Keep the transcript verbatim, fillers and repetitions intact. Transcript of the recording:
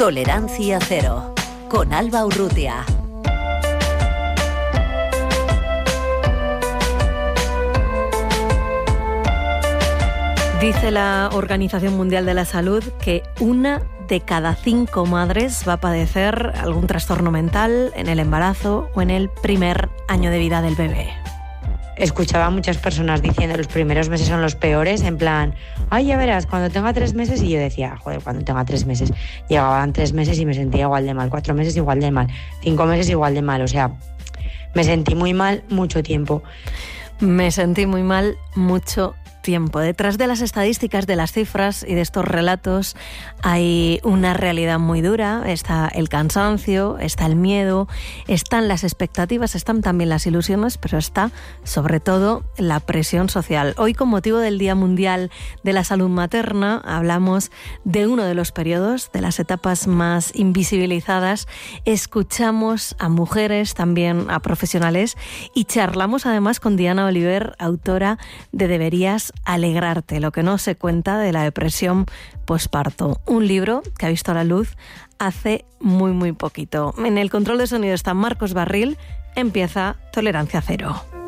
Tolerancia Cero, con Alba Urrutia. Dice la Organización Mundial de la Salud que una de cada cinco madres va a padecer algún trastorno mental en el embarazo o en el primer año de vida del bebé. Escuchaba a muchas personas diciendo los primeros meses son los peores, en plan, ay, ya verás, cuando tenga tres meses, y yo decía, joder, cuando tenga tres meses. Llegaban tres meses y me sentía igual de mal, cuatro meses igual de mal, cinco meses igual de mal, o sea, me sentí muy mal mucho tiempo. Me sentí muy mal mucho tiempo. Detrás de las estadísticas, de las cifras y de estos relatos hay una realidad muy dura. Está el cansancio, está el miedo, están las expectativas, están también las ilusiones, pero está sobre todo la presión social. Hoy, con motivo del Día Mundial de la Salud Materna, hablamos de uno de los periodos, de las etapas más invisibilizadas. Escuchamos a mujeres, también a profesionales, y charlamos además con Diana Oliver, autora de Deberías alegrarte, lo que no se cuenta de la depresión posparto. Un libro que ha visto la luz hace muy, muy poquito. En el control de sonido está Marcos Barril. Empieza Tolerancia Cero.